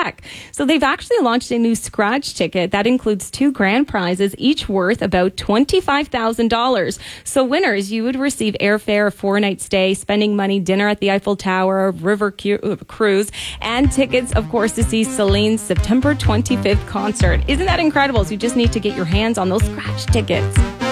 Quebec. So they've actually launched a new scratch ticket that includes 2 grand prizes, each worth about $25,000. So winners, you would receive airfare, a 4-night stay, spending money, dinner at the Eiffel Tower, river cruise, and tickets, of course, to see Celine's September 25th concert. Isn't that incredible? So you just need to get your hands on those scratch tickets.